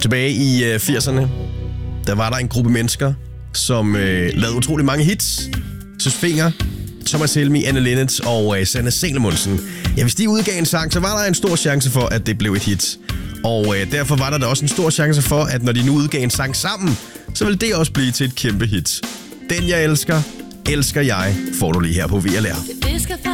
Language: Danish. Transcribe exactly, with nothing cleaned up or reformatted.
Tilbage i øh, firserne, der var der en gruppe mennesker, som øh, lavede utrolig mange hits. Søs Fenger, Thomas Helmig, Anne Linnet og øh, Sanne Salomonsen. Ja, hvis de udgav en sang, så var der en stor chance for, at det blev et hit. Og øh, derfor var der da også en stor chance for, at når de nu udgav en sang sammen, så ville det også blive til et kæmpe hit. Den jeg elsker, elsker jeg, får du lige her på V L R.